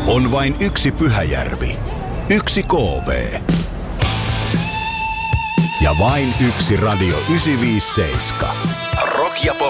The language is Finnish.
On vain yksi Pyhäjärvi, yksi KV ja vain yksi Radio 957. Rock ja pop